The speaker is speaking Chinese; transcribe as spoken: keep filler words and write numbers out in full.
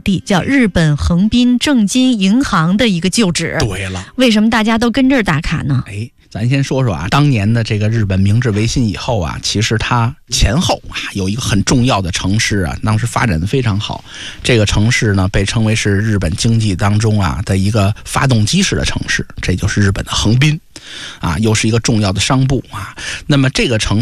地，叫日本横滨正金银行的一个旧址。 对了， 为什么大家都跟这儿打卡呢？ 哎，咱先说说啊，当年的这个日本明治维新以后啊，其实它前后啊有一个很重要的城市啊，当时发展的非常好。这个城市呢，被称为是日本经济当中啊的一个发动机式的城市，这就是日本的横滨，啊，又是一个重要的商埠啊。那么这个城